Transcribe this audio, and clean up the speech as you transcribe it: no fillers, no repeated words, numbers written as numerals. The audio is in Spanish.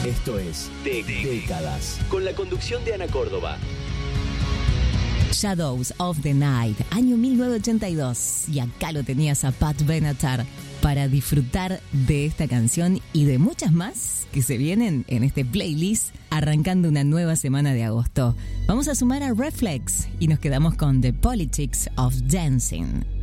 Esto es Décadas, con la conducción de Ana Córdoba. Shadows of the Night, año 1982. Y acá lo tenías a Pat Benatar para disfrutar de esta canción y de muchas más que se vienen en este playlist arrancando una nueva semana de agosto. Vamos a sumar a Reflex y nos quedamos con The Politics of Dancing.